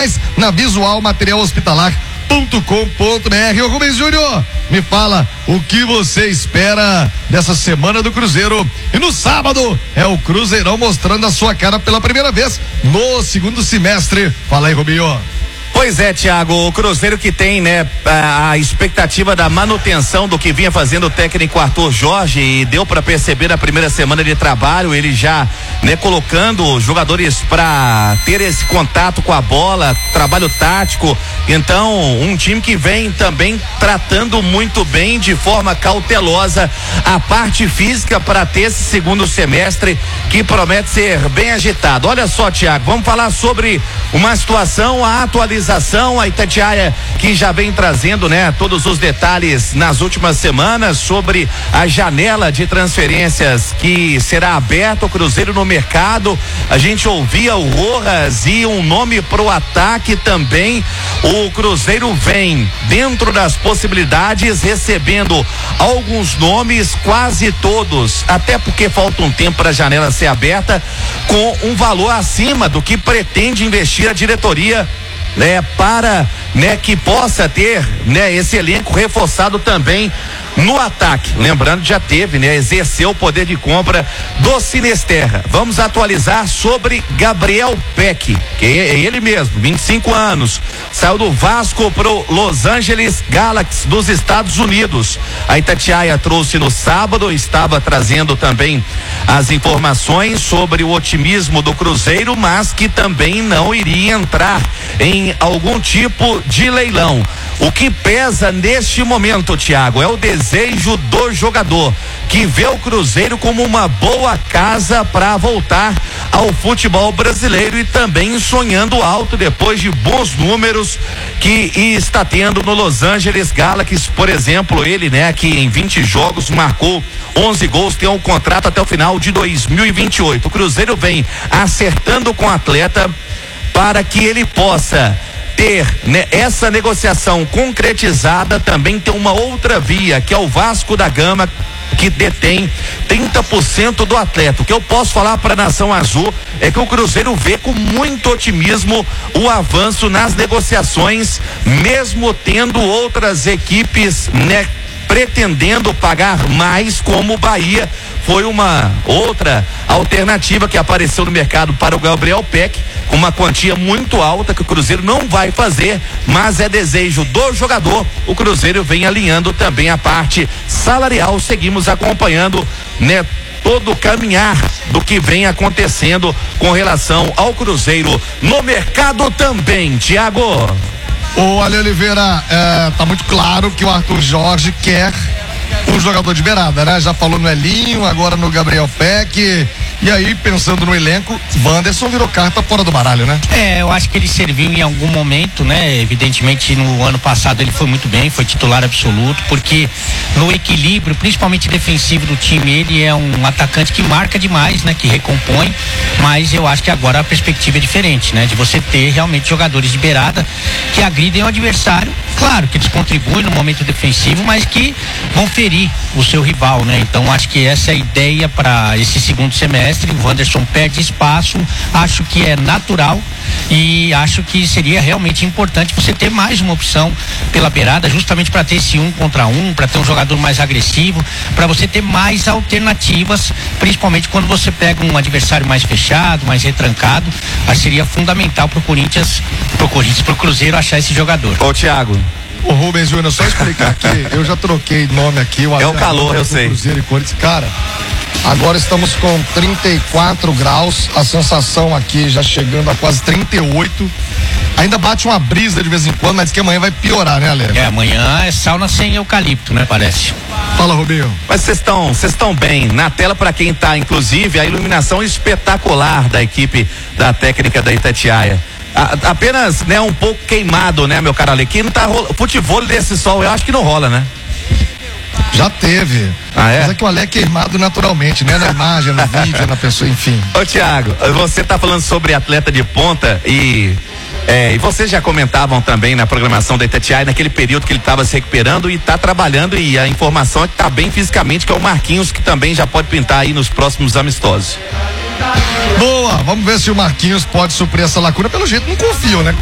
mais na Visual Material Hospitalar.com.br. Ô Rubens Júnior, me fala o que você espera dessa semana do Cruzeiro. E no sábado é o Cruzeirão mostrando a sua cara pela primeira vez no segundo semestre. Fala aí, Rubinho. Pois é, Thiago, o Cruzeiro que tem, né, a expectativa da manutenção do que vinha fazendo o técnico Arthur Jorge, e deu para perceber na primeira semana de trabalho, ele já, né, colocando jogadores para ter esse contato com a bola, trabalho tático. Então, um time que vem também tratando muito bem, de forma cautelosa, a parte física para ter esse segundo semestre que promete ser bem agitado. Olha só, Thiago, vamos falar sobre uma situação, a atualização, a Itatiaia que já vem trazendo, né, todos os detalhes nas últimas semanas sobre a janela de transferências que será aberta, o Cruzeiro no mercado. A gente ouvia o Rojas e um nome pro ataque também. O Cruzeiro vem dentro das possibilidades, recebendo alguns nomes, quase todos, até porque falta um tempo para a janela ser aberta, com um valor acima do que pretende investir a diretoria, né, para, né, que possa ter, né, esse elenco reforçado também no ataque. Lembrando, já teve, né, exerceu o poder de compra do Sinisterra. Vamos atualizar sobre Gabriel Peck, que é ele mesmo, 25 anos, saiu do Vasco pro Los Angeles Galaxy dos Estados Unidos. A Itatiaia trouxe no sábado, estava trazendo também as informações sobre o otimismo do Cruzeiro, mas que também não iria entrar em algum tipo de leilão. O que pesa neste momento, Thiago, é o desejo do jogador, que vê o Cruzeiro como uma boa casa para voltar ao futebol brasileiro, e também sonhando alto depois de bons números que está tendo no Los Angeles Galaxy. Por exemplo, ele, né, que em 20 jogos marcou 11 gols, tem um contrato até o final de 2028. O Cruzeiro vem acertando com o atleta para que ele possa ter, né, essa negociação concretizada. Também tem uma outra via, que é o Vasco da Gama, que detém 30% do atleta. O que eu posso falar para a Nação Azul é que o Cruzeiro vê com muito otimismo o avanço nas negociações, mesmo tendo outras equipes, né, pretendendo pagar mais, como o Bahia. Foi uma outra alternativa que apareceu no mercado para o Gabriel Peck, com uma quantia muito alta que o Cruzeiro não vai fazer, mas é desejo do jogador. O Cruzeiro vem alinhando também a parte salarial. Seguimos acompanhando, né, todo o caminhar do que vem acontecendo com relação ao Cruzeiro no mercado também, Thiago. Ô, Ale Oliveira, tá muito claro que o Arthur Jorge quer um jogador de beirada, né? Já falou no Elinho, agora no Gabriel Peck. E aí, pensando no elenco, Wanderson virou carta fora do baralho, né? Eu acho que ele serviu em algum momento, né? Evidentemente, no ano passado ele foi muito bem, foi titular absoluto, porque no equilíbrio, principalmente defensivo do time, ele é um atacante que marca demais, né? Que recompõe, mas eu acho que agora a perspectiva é diferente, né? De você ter realmente jogadores de beirada que agridem o adversário. Claro que eles contribuem no momento defensivo, mas que vão ferir o seu rival, né? Então acho que essa é a ideia para esse segundo semestre. O Wanderson perde espaço, acho que é natural, e acho que seria realmente importante você ter mais uma opção pela beirada, justamente para ter esse 1 contra 1, para ter um jogador mais agressivo, para você ter mais alternativas, principalmente quando você pega um adversário mais fechado, mais retrancado. Acho que seria fundamental pro Cruzeiro achar esse jogador. Ô, Thiago. Ô, Rubens Júnior, só explicar aqui, eu já troquei nome aqui. É o calor, eu sei. Cruzeiro e Corinthians, cara. Agora estamos com 34 graus, a sensação aqui já chegando a quase 38. Ainda bate uma brisa de vez em quando, mas que amanhã vai piorar, né, Ale? Amanhã é sauna sem eucalipto, né, parece. Fala, Rubinho. Mas vocês estão bem. Na tela, para quem tá, inclusive, a iluminação espetacular da equipe da técnica da Itatiaia. Apenas, né, um pouco queimado, né, meu caro Ale? Que não tá futebol desse sol, eu acho que não rola, né? Já teve. Mas é que o Ale é queimado naturalmente, né? Na imagem, no vídeo, na pessoa, enfim. Ô, Thiago, você tá falando sobre atleta de ponta e vocês já comentavam também na programação da Itatiaia, naquele período que ele estava se recuperando e tá trabalhando, e a informação é que tá bem fisicamente, que é o Marquinhos, que também já pode pintar aí nos próximos amistosos. Boa, vamos ver se o Marquinhos pode suprir essa lacuna. Pelo jeito não confio, né?